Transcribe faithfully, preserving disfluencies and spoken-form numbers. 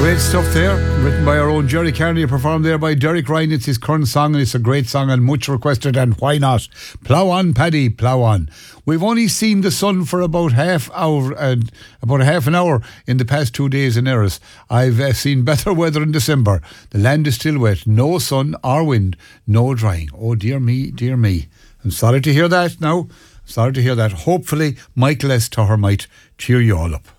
Great stuff there, written by our own Jerry Carney, performed there by Derek Ryan. It's his current song, and it's a great song and much requested, and why not? Plough on, Paddy, plough on. We've only seen the sun for about half hour, uh, about a half an hour in the past two days in Erris. I've uh, seen better weather in December. The land is still wet, no sun or wind, no drying. Oh dear me, dear me. I'm sorry to hear that now. Sorry to hear that. Hopefully Michael S. Tucker might cheer you all up.